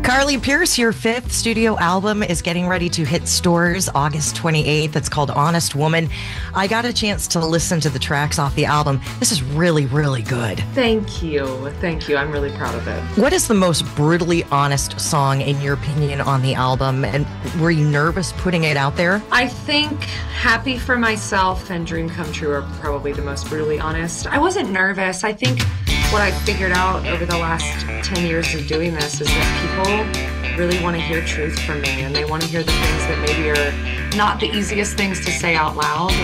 Carly Pierce, your fifth studio album is getting ready to hit stores August 28th. It's called Honest Woman. I got a chance to listen to the tracks off the album. This is really, really good. Thank you. Thank you. I'm really proud of it. What is the most brutally honest song, in your opinion, on the album? And were you nervous putting it out there? I think Happy for Myself and Dream Come True are probably the most brutally honest. I wasn't nervous. I think what I figured out over the last 10 years of doing this is that people really want to hear truth from me, and they want to hear the things that maybe are not the easiest things to say out loud.